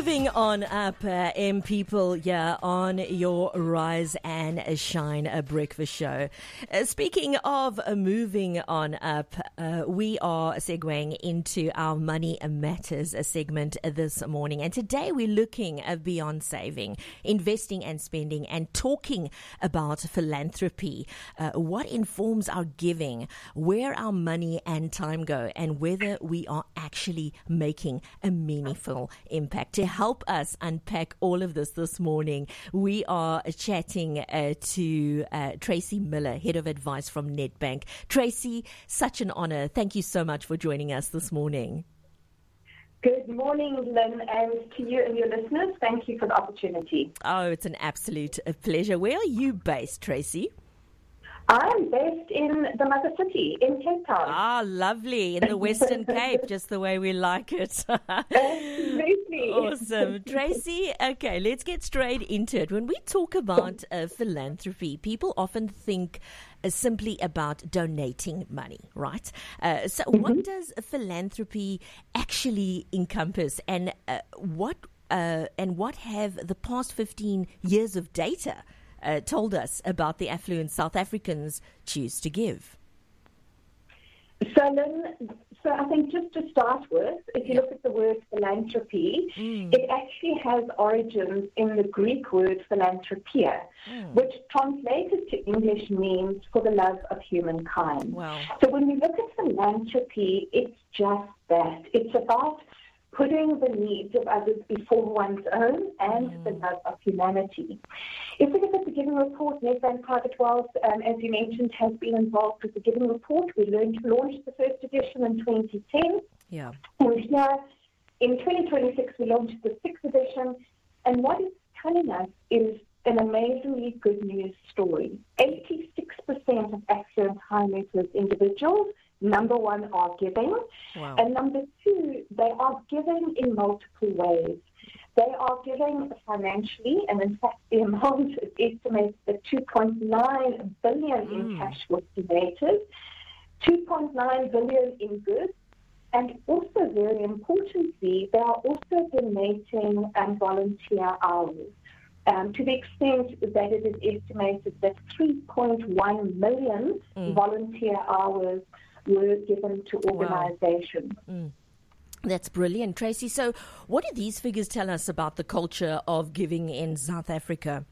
Moving on up, M people, on your Rise and Shine Breakfast Show. Speaking of moving on up, we are segueing into our Money Matters segment this morning. And today we're looking beyond saving, investing and spending, and talking about philanthropy. What informs our giving, where our money and time go, and whether we are actually making a meaningful impact. To help us unpack all of this morning, we are chatting to Tracy Miller, Head of Advice from Nedbank. Tracy, such an honor. Thank you so much for joining us this morning. Good morning, Lynn, and to you and your listeners, thank you for the opportunity. Oh, it's an absolute pleasure. Where are you based, Tracy? I'm based in the mother city, in Cape Town. Ah, lovely. In the Western Cape, just the way we like it. Absolutely. Awesome. Tracy, okay, let's get straight into it. When we talk about philanthropy, people often think simply about donating money, right? So what does philanthropy actually encompass, and what have the past 15 years of data told us about the affluence South Africans choose to give? So I think just to start with, if you look at the word philanthropy, it actually has origins in the Greek word philanthropia, which translated to English means for the love of humankind. Wow. So when we look at philanthropy, it's just that. It's about putting the needs of others before one's own and the love of humanity. If we look at the Giving Report, Nedbank Private Wealth, as you mentioned, has been involved with the Giving Report. We launched the first edition in 2010. Yeah. And here in 2026, we launched the sixth edition. And what it's telling us is an amazingly good news story. 86% of affluent high net worth individuals, number one, are giving. Wow. And number two, they are giving in multiple ways. They are giving financially, and in fact, the amount is estimated at 2.9 billion in cash was donated, 2.9 billion in goods, and also very importantly, they are also donating volunteer hours. To the extent that it is estimated that 3.1 million volunteer hours were given to organizations. Wow. That's brilliant, Tracy. So what do these figures tell us about the culture of giving in South Africa?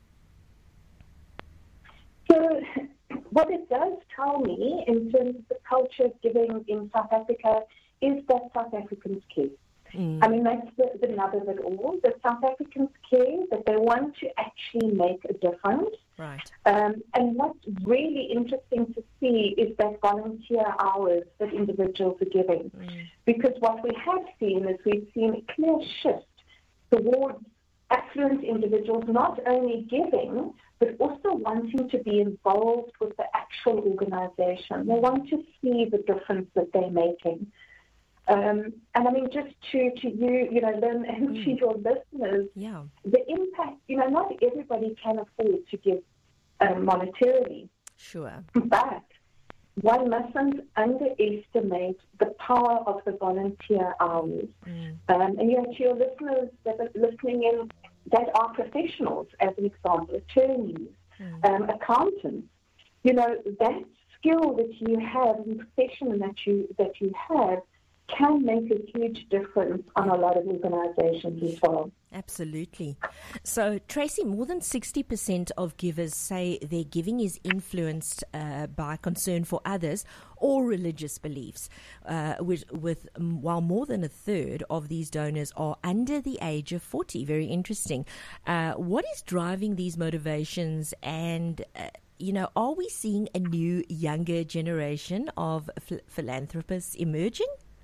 So what it does tell me in terms of the culture of giving in South Africa is that South Africans care. I mean, that's the nub of it all. The South Africans care, that they want to actually make a difference. Right. And what's really interesting to see is that volunteer hours that individuals are giving. Because what we have seen is we've seen a clear shift towards affluent individuals not only giving, but also wanting to be involved with the actual organization. They want to see the difference that they're making. And I mean, just to you, Lynn, and to your listeners, the impact, not everybody can afford to give monetarily. Sure. But one mustn't underestimate the power of the volunteer hours. And to your listeners that are listening in, that are professionals, as an example, attorneys, accountants, that skill that you have and profession that you have can make a huge difference on a lot of organizations as well. Absolutely. So, Tracy, more than 60% of givers say their giving is influenced by concern for others or religious beliefs, while more than a third of these donors are under the age of 40. Very interesting. What is driving these motivations, and are we seeing a new, younger generation of philanthropists emerging?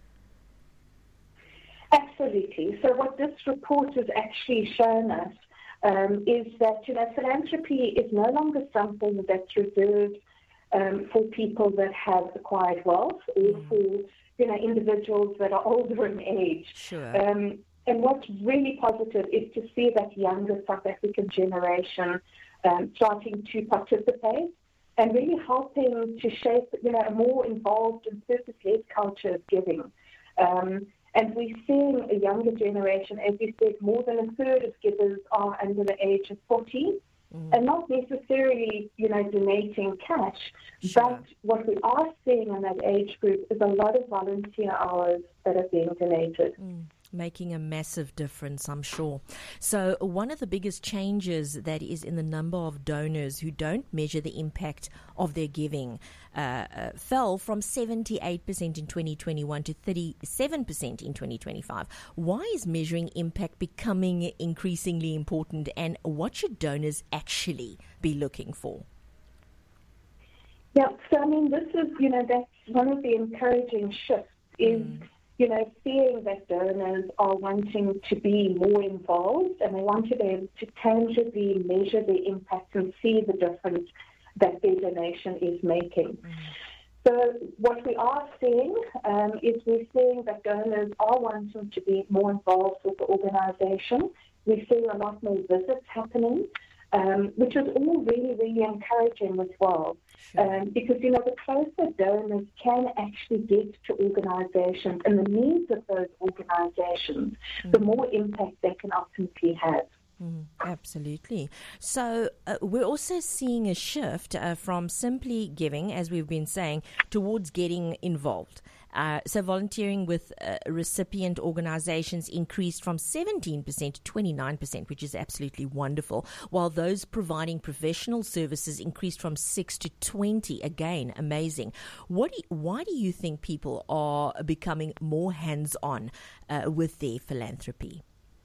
Absolutely. So what this report has actually shown us is that, philanthropy is no longer something that's reserved for people that have acquired wealth or for, individuals that are older in age. Sure. And what's really positive is to see that younger South African generation starting to participate and really helping to shape, a more involved and purpose-led culture of giving. And we're seeing a younger generation, as you said, more than a third of givers are under the age of 40. And not necessarily, donating cash, but what we are seeing in that age group is a lot of volunteer hours that are being donated. Making a massive difference, I'm sure. So one of the biggest changes that is in the number of donors who don't measure the impact of their giving fell from 78% in 2021 to 37% in 2025. Why is measuring impact becoming increasingly important, and what should donors actually be looking for? Yeah, so this is, that's one of the encouraging shifts is, seeing that donors are wanting to be more involved and they want to be able to tangibly measure the impact and see the difference that their donation is making. So what we are seeing is we're seeing that donors are wanting to be more involved with the organisation. We're seeing a lot more visits happening, which is all really, really encouraging as well. Because, the closer donors can actually get to organisations and the needs of those organisations, the more impact they can ultimately have. Absolutely. So we're also seeing a shift from simply giving, as we've been saying, towards getting involved. So volunteering with recipient organizations increased from 17% to 29%, which is absolutely wonderful, while those providing professional services increased from 6 to 20. Again, amazing. Why do you think people are becoming more hands-on with their philanthropy?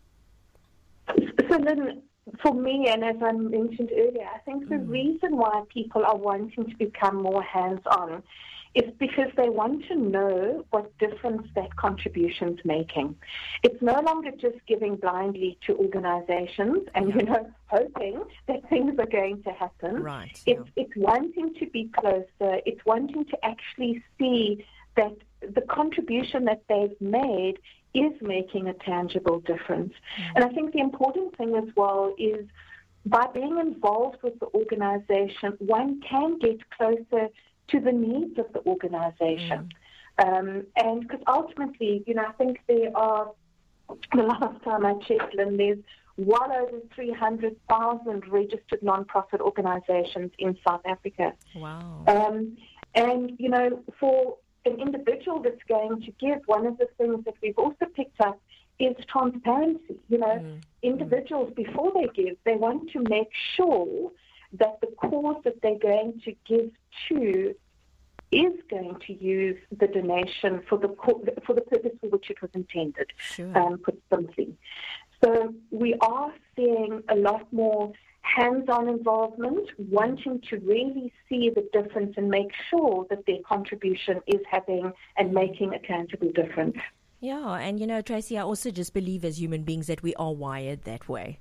So then, for me, and as I mentioned earlier, I think the reason why people are wanting to become more hands-on is because they want to know what difference that contribution's making. It's no longer just giving blindly to organizations and, hoping that things are going to happen. Right. It's wanting to be closer. It's wanting to actually see that the contribution that they've made is making a tangible difference. And I think the important thing as well is by being involved with the organization, one can get closer to the needs of the organization. And because ultimately, I think there are, the last time I checked, Lynn, there's well over 300,000 registered non-profit organizations in South Africa. Wow. And, for an individual that's going to give, one of the things that we've also picked up is transparency. Individuals, before they give, they want to make sure that the cause that they're going to give to is going to use the donation for the purpose for which it was intended, put simply. So we are seeing a lot more hands-on involvement, wanting to really see the difference and make sure that their contribution is having and making a tangible difference. Yeah, and Tracy, I also just believe as human beings that we are wired that way.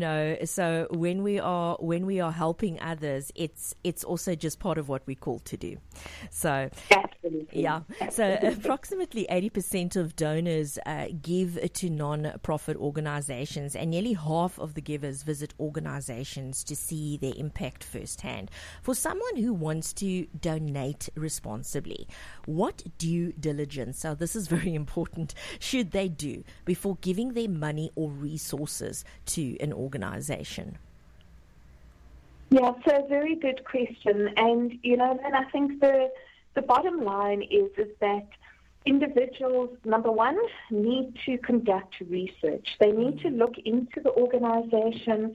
So when we are helping others, it's also just part of what we're called to do. So absolutely. Yeah. So approximately 80% of donors give to non-profit organizations, and nearly half of the givers visit organizations to see their impact firsthand. For someone who wants to donate responsibly, what due diligence, so this is very important, should they do before giving their money or resources to an organization? Yeah, so a very good question. And, and I think the bottom line is that individuals, number one, need to conduct research. They need to look into the organization.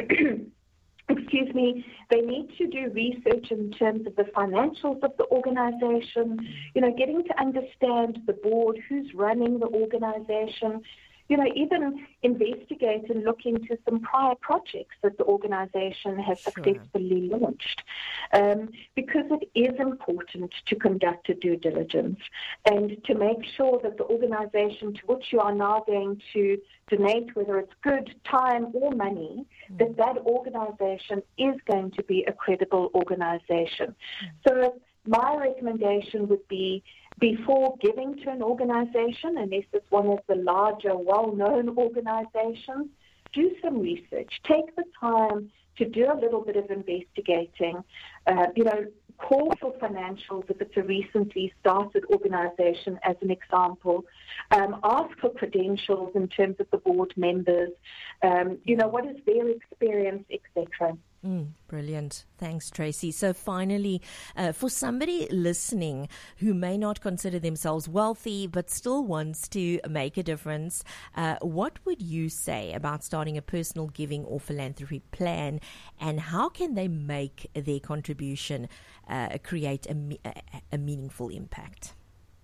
They need to do research in terms of the financials of the organization, getting to understand the board, who's running the organization, even investigate and look into some prior projects that the organization has successfully launched. Because it is important to conduct a due diligence and to make sure that the organization to which you are now going to donate, whether it's good time or money, that organization is going to be a credible organization. So my recommendation would be, before giving to an organization, unless it's one of the larger, well-known organizations, do some research. Take the time to do a little bit of investigating, call for financials if it's a recently started organization, as an example. Ask for credentials in terms of the board members. What is their experience, etc. Brilliant. Thanks, Tracy. So finally, for somebody listening who may not consider themselves wealthy but still wants to make a difference, what would you say about starting a personal giving or philanthropy plan, and how can they make their contribution create a meaningful impact?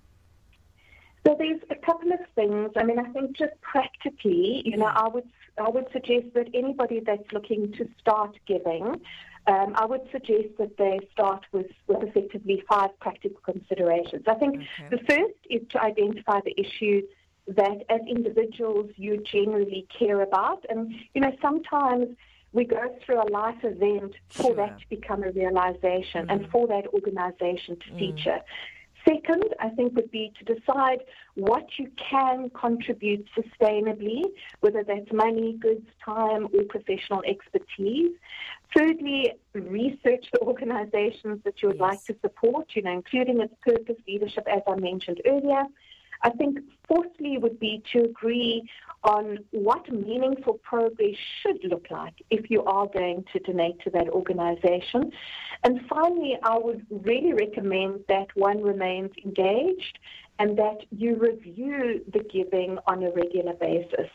So there's a couple of things. I think just practically, I would suggest that anybody that's looking to start giving, I would suggest that they start with effectively 5 practical considerations. I think the first is to identify the issues that as individuals you generally care about. And, sometimes we go through a life event for that to become a realization and for that organization to feature. Second, I think, would be to decide what you can contribute sustainably, whether that's money, goods, time, or professional expertise. Thirdly, research the organizations that you would like to support, including its purpose, leadership, as I mentioned earlier. I think fourthly would be to agree on what meaningful progress should look like if you are going to donate to that organization. And finally, I would really recommend that one remains engaged and that you review the giving on a regular basis.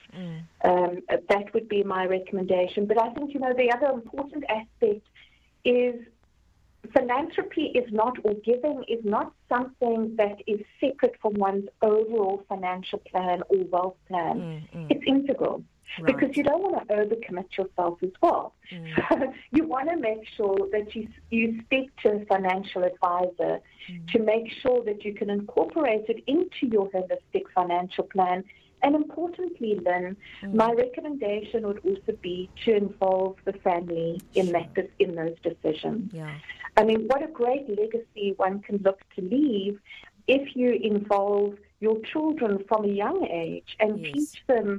That would be my recommendation. But I think, the other important aspect is philanthropy is not, or giving is not something that is separate from one's overall financial plan or wealth plan. It's integral. Right. Because you don't want to overcommit yourself as well. So you want to make sure that you speak to a financial advisor to make sure that you can incorporate it into your holistic financial plan. And importantly, Lynn, my recommendation would also be to involve the family in those decisions. Yeah. What a great legacy one can look to leave if you involve your children from a young age and teach them,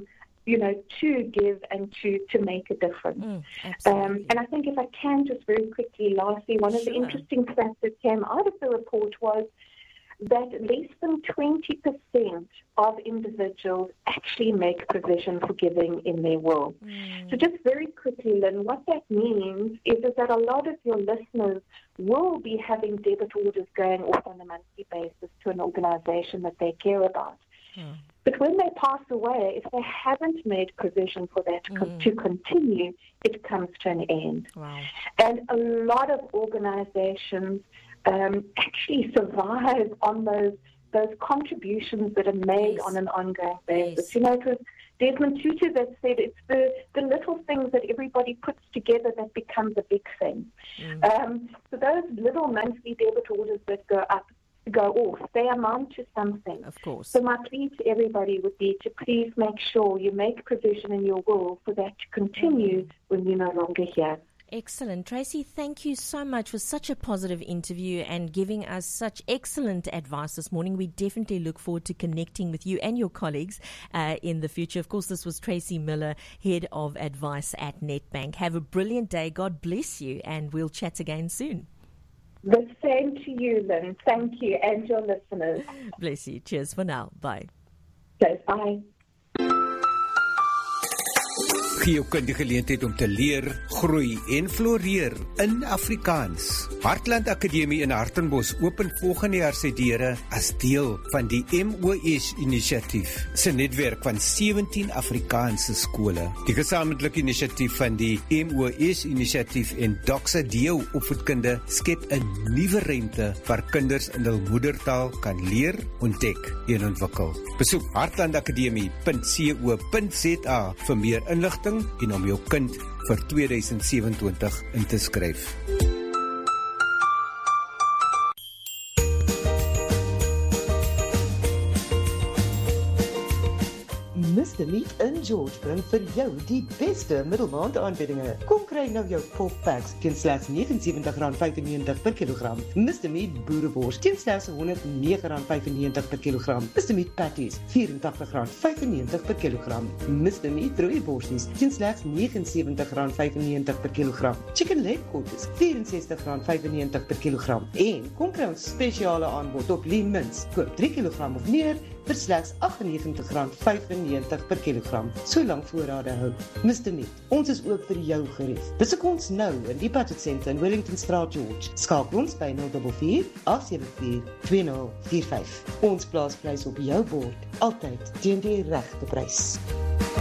to give and to make a difference. And I think if I can just very quickly, lastly, one of the interesting facts that came out of the report was that less than 20% of individuals actually make provision for giving in their will. So just very quickly, Lynn, what that means is that a lot of your listeners will be having debit orders going off on a monthly basis to an organization that they care about. But when they pass away, if they haven't made provision for that to continue, it comes to an end. Wow. And a lot of organizations actually survive on those contributions that are made on an ongoing basis. It was Desmond Tutu that said it's the little things that everybody puts together that becomes a big thing. So those little monthly debit orders that go off, they amount to something. Of course. So my plea to everybody would be to please make sure you make provision in your will for that to continue when you're no longer here. Excellent. Tracy, thank you so much for such a positive interview and giving us such excellent advice this morning. We definitely look forward to connecting with you and your colleagues in the future. Of course, this was Tracy Miller, Head of Advice at Nedbank. Have a brilliant day. God bless you, and we'll chat again soon. The same to you, Lynn. Thank you, and your listeners. Bless you. Cheers for now. Bye. Okay, bye. Gee jou kind die geleentheid om te leer, groei en floreer in Afrikaans. Hartland Akademie in Hartenbos open volgende jaar sy deure as deel van die MOS inisiatief, se netwerk van 17 Afrikaanse skole. Die gesamentlike inisiatief van die MOS inisiatief en Doxa Deo opvoedkunde skep 'n nuwe ruimte waar kinders in hul moedertaal kan leer, ontdek en ontwikkel. Besoek hartlandakademie.co.za vir meer inligting en om jou kind vir 2027 in te skryf. Mr. Meat in George bring vir jou die beste middelmaand aanbiedinge. Kom kry nou jou pork packs teen slegs R79.95 per kilogram. Mr. Meat boerewors teen slegs R109.95 per kilogram. Mr. Meat patties R84.95 per kilogram. Mr. Meat rooiborsies teen slegs R79.95 per kilogram. Chicken leg quarters R64.95 per kilogram. En kom kry ons spesiale aanbod op lean mince. Koop 3 kilogram of meer vir slegs R98.95 per kilogram. Solank voorrade hou. Mr. Meat, ons is oop vir jou gerief. Besoek ons nou in die Paget Center in Wellington Straat, George. Skakel ons by 044 874 2045. Ons plaas prys op jou bord, altyd teen die regte prys.